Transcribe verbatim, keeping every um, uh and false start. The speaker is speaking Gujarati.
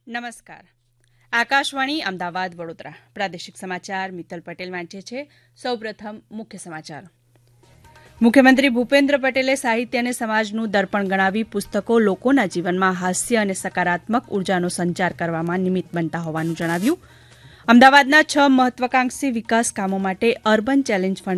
નમસ્કાર. આકાશવાણી અમદાવાદ વડોદરા પ્રાદેશિક સમાચાર મિત્તલ પટેલ વાંચે છે. સૌપ્રથમ મુખ્ય સમાચાર. મુખ્યમંત્રી ભૂપેન્દ્ર પટેલે સાહિત્ય અને સમાજનું દર્પણ ગણાવી પુસ્તકો લોકોના જીવનમાં હાસ્ય અને સકારાત્મક ઉર્જાનો સંચાર કરવામાં નિમિત્ત બનતા હોવાનું જણાવ્યું. અમદાવાદના છ મહત્વાકાંક્ષી વિકાસ કામો માટે અર્બન ચેલેન્જ ફંડ